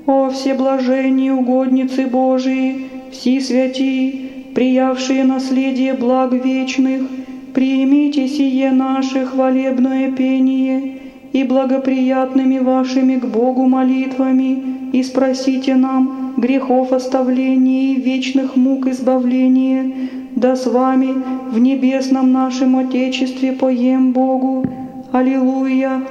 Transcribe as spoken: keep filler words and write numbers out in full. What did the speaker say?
О всеблаженные угодницы Божии, все святии, приявшие наследие благ вечных, примите сие наше хвалебное пение и благоприятными вашими к Богу молитвами, и спросите нам грехов оставления и вечных мук избавления, да с вами в небесном нашем Отечестве поем Богу. Аллилуйя,